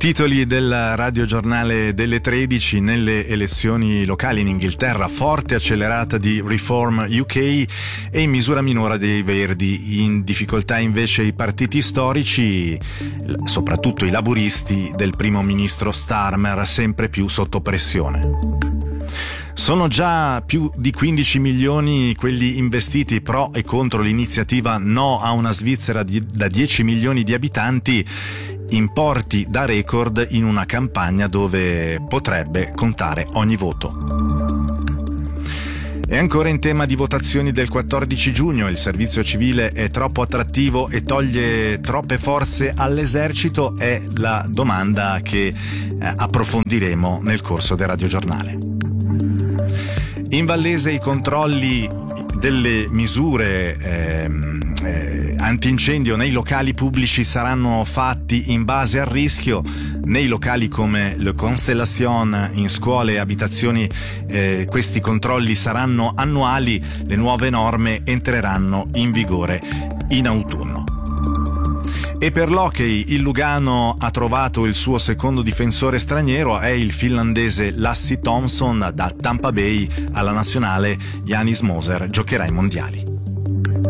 titoli del radiogiornale delle 13. Nelle elezioni locali in Inghilterra, forte accelerata di Reform UK e in misura minore dei Verdi. In difficoltà invece i partiti storici, soprattutto i laburisti del primo ministro Starmer, sempre più sotto pressione. Sono già più di 15 milioni quelli investiti pro e contro l'iniziativa No a una Svizzera da 10 milioni di abitanti, importi da record in una campagna dove potrebbe contare ogni voto. E ancora in tema di votazioni del 14 giugno, il servizio civile è troppo attrattivo e toglie troppe forze all'esercito? È la domanda che approfondiremo nel corso del radiogiornale. In Vallese i controlli delle misure antincendio nei locali pubblici saranno fatti in base al rischio. Nei locali come Le Constellation, in scuole e abitazioni, questi controlli saranno annuali. Le nuove norme entreranno in vigore in autunno. E per l'hockey il Lugano ha trovato il suo secondo difensore straniero, è il finlandese Lassi Thomson. Da Tampa Bay alla nazionale Janis Moser giocherà ai mondiali.